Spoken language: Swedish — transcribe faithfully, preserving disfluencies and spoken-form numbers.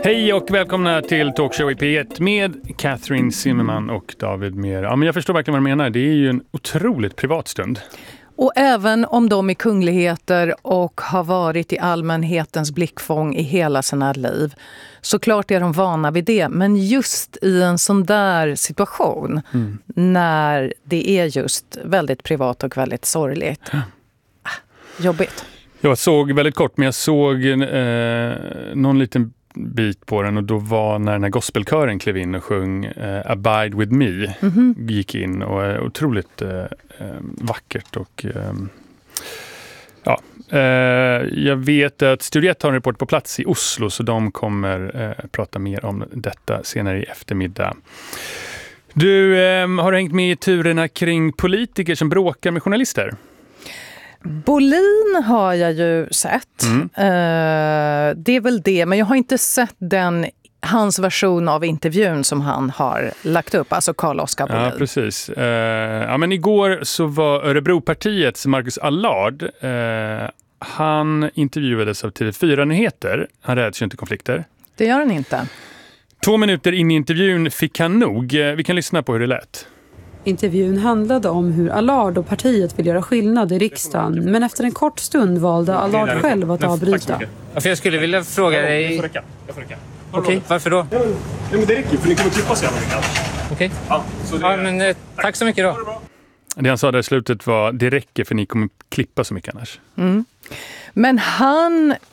Hej och välkomna till Talkshow i P ett med Catherine Zimmerman och David Mer. Ja, men jag förstår verkligen vad du menar. Det är ju en otroligt privat stund. Och även om de är kungligheter och har varit i allmänhetens blickfång i hela sina liv, så klart är de vana vid det. Men just i en sån där situation, mm. när det är just väldigt privat och väldigt sorgligt. Ja. Ah, jobbigt. Jag såg väldigt kort, men jag såg eh, någon liten bit på den, och då var när den här gospelkören klev in och sjöng uh, Abide with me, mm-hmm. gick in och är otroligt uh, uh, vackert och um, ja, uh, jag vet att Studio ett har en report på plats i Oslo, så de kommer uh, prata mer om detta senare i eftermiddag. Du um, har hängt med i turerna kring politiker som bråkar med journalister. Bolin har jag ju sett. Mm. Uh, det är väl det, men jag har inte sett den, hans version av intervjun som han har lagt upp, alltså Carl-Oskar Bolin. Ja, precis. Uh, ja, men igår så var Örebropartiets Marcus Allard, uh, han intervjuades av T V fyra-nyheter. Han räds ju inte konflikter. Det gör han inte. Två minuter in i intervjun fick han nog. Uh, vi kan lyssna på hur det lät. Intervjun handlade om hur Allard och partiet vill göra skillnad i riksdagen, men efter en kort stund valde Allard själv att avbryta. Ja, för jag skulle vilja fråga dig... Jag får räcka. Jag får räcka. Okej, varför då? Ja, men det räcker ju, för ni kommer klippa så jävla mycket. Okej. Ja, så det... ja, men eh, tack så mycket då. Det han sa där i slutet var, det räcker för ni kommer klippa så mycket annars. Mm. Men han